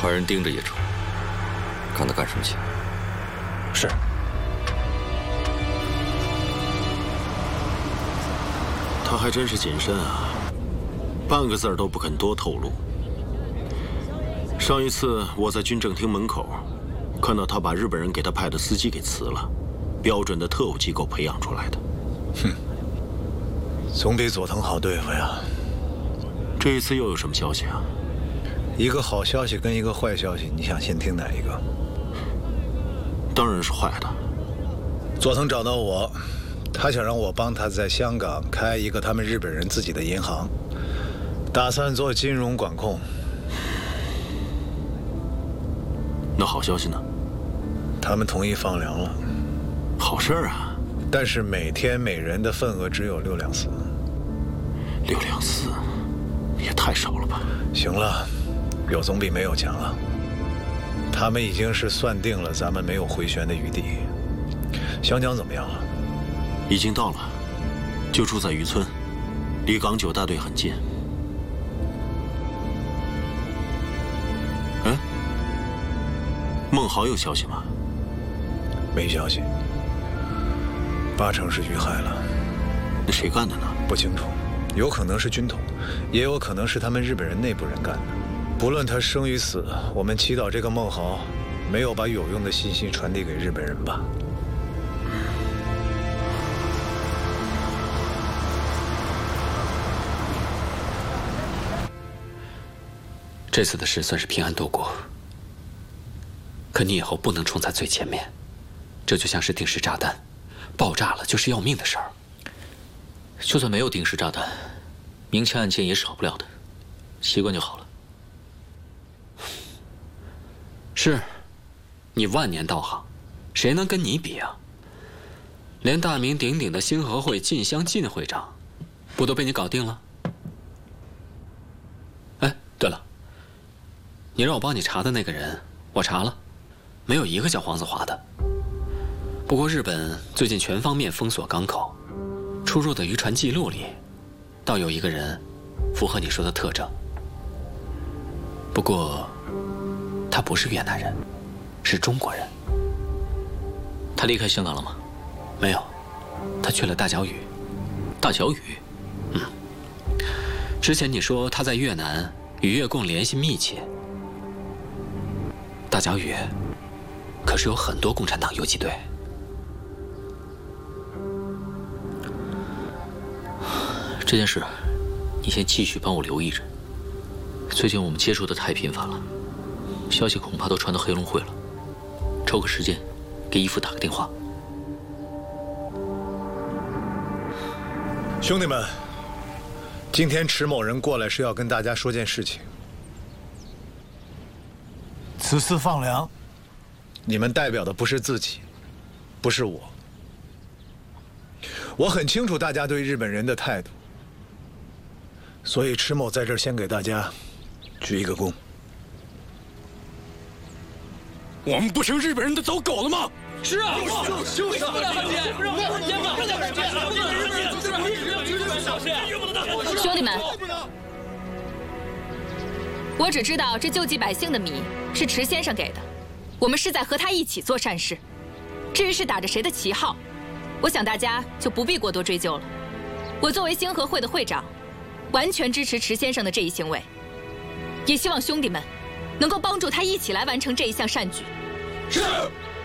派人盯着叶城，看他干什么去。 是。 他还真是谨慎啊，半个字都不肯多透露。上一次我在军政厅门口，看到他把日本人给他派的司机给辞了，标准的特务机构培养出来的。 哼，总比佐藤好对付呀。 这一次又有什么消息啊？ 一个好消息跟一个坏消息，你想先听哪一个？ 当然是坏的。 佐藤找到我，他想让我帮他在香港开一个他们日本人自己的银行，打算做金融管控。 那好消息呢？ 他们同意放粮了。 好事啊！ 但是每天每人的份额只有6两4。 6两4，也太少了吧？ 行了，有总比没有强啊。他们已经是算定了，咱们没有回旋的余地。湘江怎么样了？ 已经到了，就住在渔村，离港9大队很近。嗯？孟豪有消息吗？ 没消息，8成是遇害了。 那谁干的呢？ 不清楚，有可能是军统，也有可能是他们日本人内部人干的。不论他生与死，我们祈祷这个孟豪没有把有用的信息传递给日本人吧。 这次的事算是平安度过，可你以后不能冲在最前面，这就像是定时炸弹，爆炸了就是要命的事儿。 就算没有定时炸弹，明枪暗箭也少不了的，习惯就好了。 是，你万年道行，谁能跟你比啊？连大名鼎鼎的兴和会靳香靳会长，不都被你搞定了？哎，对了，你让我帮你查的那个人，我查了，没有一个叫黄子华的。不过日本最近全方面封锁港口，出入的渔船记录里，倒有一个人符合你说的特征。不过，他不是越南人，是中国人。 他离开香港了吗？ 没有，他去了大角屿。 大角屿？ 嗯。之前你说他在越南与越共联系密切。大角屿可是有很多共产党游击队。 这件事，你先继续帮我留意着。最近我们接触的太频繁了，消息恐怕都传到黑龙会了。抽个时间，给义父打个电话。 兄弟们，今天迟某人过来是要跟大家说件事情。此次放粮，你们代表的不是自己，不是我。我很清楚大家对日本人的态度，所以迟某在这儿先给大家鞠一个躬。 我们不成日本人的走狗了吗？ 是啊，就是兄弟们，我只知道这救济百姓的米是池先生给的，我们是在和他一起做善事。至于是打着谁的旗号，我想大家就不必过多追究了。我作为兴和会的会长，完全支持池先生的这一行为，也希望兄弟们能够帮助他一起来完成这一项善举。 是。